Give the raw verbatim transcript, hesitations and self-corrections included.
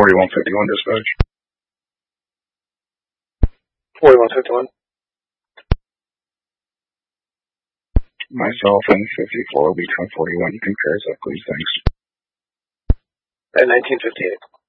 forty-one fifty-one dispatch. forty-one fifty-one. Myself and fifty-four will be ten forty-one. You can clear us up, please. Thanks. At nineteen fifty-eight.